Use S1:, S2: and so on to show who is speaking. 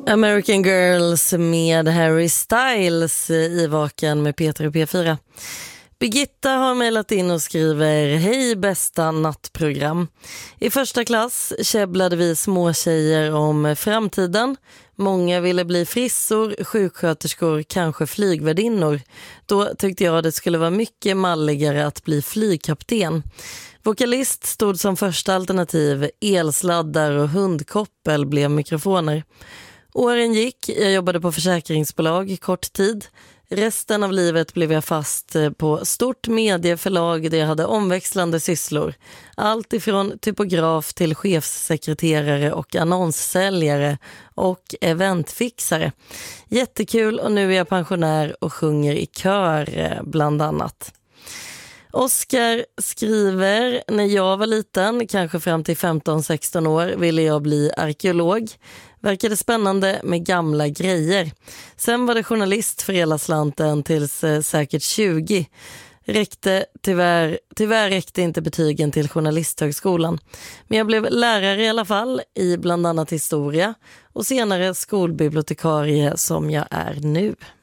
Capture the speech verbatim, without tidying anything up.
S1: American Girls med Harry Styles i Vaken med Peter och P fyra. Birgitta har mejlat in och skriver: Hej bästa nattprogram. I första klass käbblade vi små tjejer om framtiden. Många ville bli frissor, sjuksköterskor, kanske flygvärdinnor. Då tyckte jag det skulle vara mycket malligare att bli flygkapten. Vokalist stod som första alternativ. Elsladdar och hundkoppel blev mikrofoner. Åren gick, jag jobbade på försäkringsbolag kort tid. Resten av livet blev jag fast på stort medieförlag där jag hade omväxlande sysslor. Allt ifrån typograf till chefssekreterare och annonssäljare och eventfixare. Jättekul, och nu är jag pensionär och sjunger i kör bland annat. Oskar skriver: när jag var liten, kanske fram till femton sexton år, ville jag bli arkeolog. Verkade spännande med gamla grejer. Sen var det journalist för hela slanten tills eh, säkert tjugo. Räckte, tyvärr, tyvärr räckte inte betygen till journalisthögskolan. Men jag blev lärare i alla fall, i bland annat historia. Och senare skolbibliotekarie som jag är nu.